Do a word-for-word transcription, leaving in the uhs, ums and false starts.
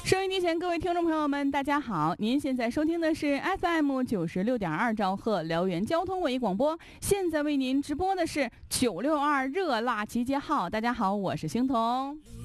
收音机前各位听众朋友们，大家好！您现在收听的是 F M 九十六点二兆赫辽源交通文艺广播，现在为您直播的是九六二热辣集结号。大家好，我是星彤。